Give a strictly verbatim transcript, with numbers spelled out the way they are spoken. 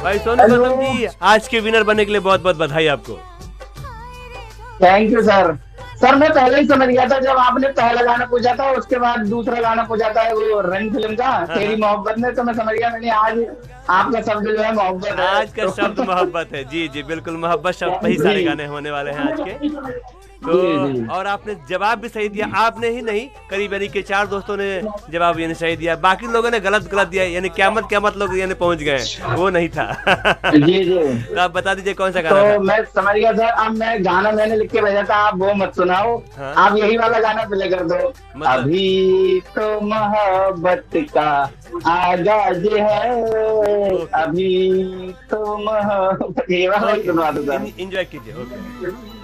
भाई सोनू गौतम जी, आज के विनर बनने के लिए बहुत बहुत बधाई आपको। Thank you sir. सर मैं पहले ही समझ गया था जब आपने पहला गाना पूछा था, उसके बाद दूसरा गाना पूछा था वो रंग फिल्म का, हाँ, तेरी हाँ। मोहब्बत में, तो मैं समझ गया मैंने आज आपका शब्द जो है मोहब्बत है। आज का तो शब्द मोहब्बत है। जी जी बिल्कुल, मोहब्बत शब्द पे ही सारे जी गाने होने वाले हैं आज के। तो जी जी। और आपने जवाब भी सही दिया, आपने ही नहीं करीब यानी के चार दोस्तों ने जवाब यानी सही दिया, बाकी लोगों ने गलत गलत दिया, यानी क्यामत क्यामत लोग यानी पहुंच गए, वो नहीं था। जी जी। तो आप बता दीजिए कौन सा गाना तो था। मैं समझ गया सर। अब मैं गाना मैंने लिख के भेजा था, आप वो मत सुनाओ। हाँ? आप यही वाला गाना प्ले कर दो। मतलब अभी तो मोहब्बत का आगाज है, अभी तो मोहब्बत, ये वाला ही सुनवा दो सर। एंजॉय कीजिए। ओके।